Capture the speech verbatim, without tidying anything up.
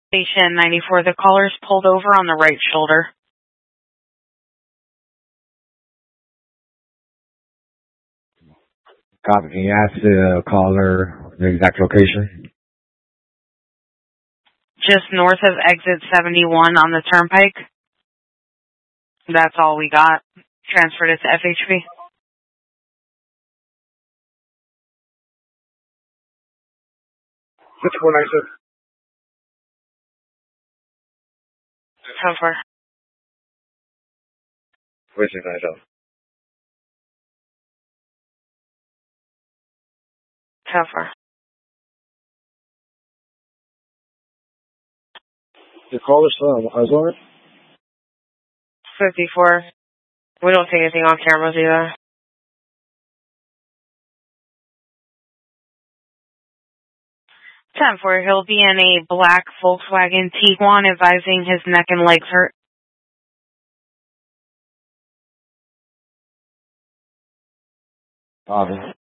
Station ninety-four, the caller's pulled over on the right shoulder. Copy. Can you ask the caller the exact location? Just north of exit seventy-one on the turnpike. That's all we got. Transferred it to F H P. fifty-four ninety-six. How far? fifty-six ninety-seven. How far? The caller's son, Azor? fifty-four. We don't see anything on cameras either. ten four, he'll be in a black Volkswagen Tiguan, advising his neck and legs hurt. Copy.